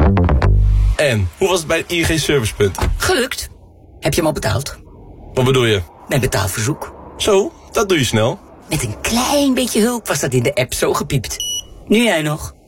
En, hoe was het bij het ING Servicepunt? Gelukt. Heb je hem al betaald? Wat bedoel je? Mijn betaalverzoek. Zo, dat doe je snel. Met een klein beetje hulp was dat in de app zo gepiept. Nu jij nog.